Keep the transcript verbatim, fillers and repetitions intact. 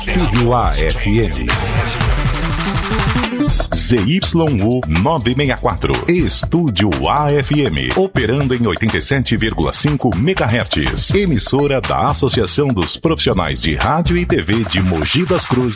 Estúdio A F M. Z Y U novecentos e sessenta e quatro. Estúdio A F M. Operando em oitenta e sete vírgula cinco megahertz. Emissora da Associação dos Profissionais de Rádio e T V de Mogi das Cruzes.